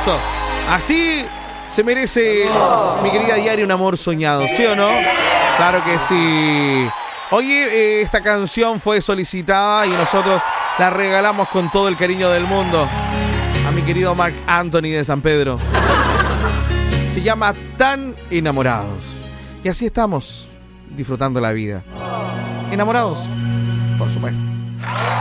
Eso. Así se merece, mi querida Yari, un amor soñado, ¿sí o no? Claro que sí. Oye, esta canción fue solicitada y nosotros la regalamos con todo el cariño del mundo a mi querido Marc Anthony de San Pedro. Se llama Tan Enamorados. Y así estamos, disfrutando la vida. Enamorados, por supuesto.